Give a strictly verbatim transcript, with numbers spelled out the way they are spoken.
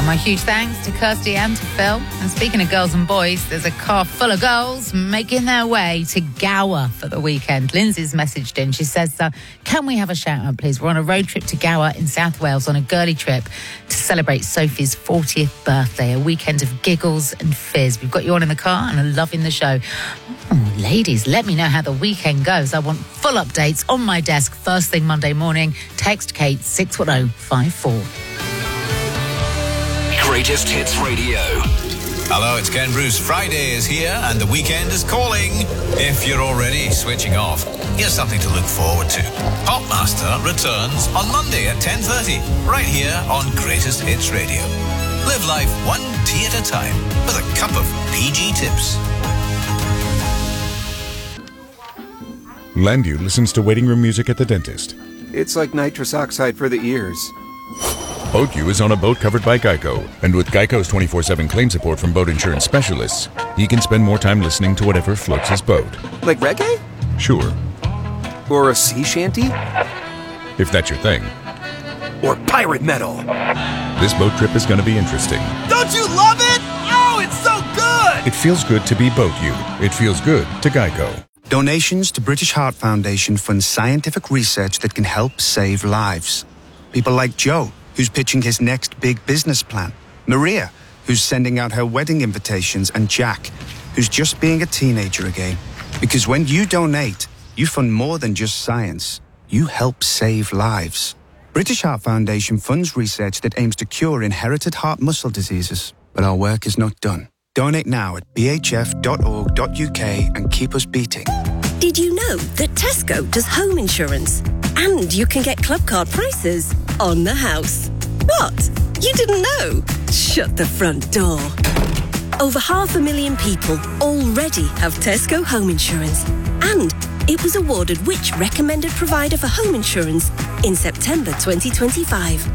And my huge thanks to Kirsty and to Phil. And speaking of girls and boys, there's a car full of girls making their way to Gower for the weekend. Lindsay's messaged in. She says, uh, can we have a shout out, please? We're on a road trip to Gower in South Wales on a girly trip to celebrate Sophie's fortieth birthday, a weekend of giggles and fizz. We've got you on in the car and are loving the show. Oh, ladies, let me know how the weekend goes. I want full updates on my desk first thing Monday morning. Text Kate six one zero five four. Greatest Hits Radio. Hello, it's Ken Bruce. Friday is here and the weekend is calling. If you're already switching off, here's something to look forward to. Popmaster returns on Monday at ten thirty, right here on Greatest Hits Radio. Live life one tea at a time with a cup of P G Tips. Landu listens to waiting room music at the dentist. It's like nitrous oxide for the ears. BoatU is on a boat covered by Geico, and with Geico's twenty-four seven claim support from boat insurance specialists, he can spend more time listening to whatever floats his boat. Like reggae? Sure. Or a sea shanty? If that's your thing. Or pirate metal? This boat trip is going to be interesting. Don't you love it? Oh, it's so good! It feels good to be BoatU. It feels good to Geico. Donations to British Heart Foundation fund scientific research that can help save lives. People like Joe, who's pitching his next big business plan. Maria, who's sending out her wedding invitations. And Jack, who's just being a teenager again. Because when you donate, you fund more than just science. You help save lives. British Heart Foundation funds research that aims to cure inherited heart muscle diseases. But our work is not done. Donate now at b h f dot org dot u k and keep us beating. Did you know that Tesco does home insurance? And you can get club card prices on the house. What? You didn't know? Shut the front door. Over half a million people already have Tesco home insurance. And it was awarded which recommended provider for home insurance in September twenty twenty-five.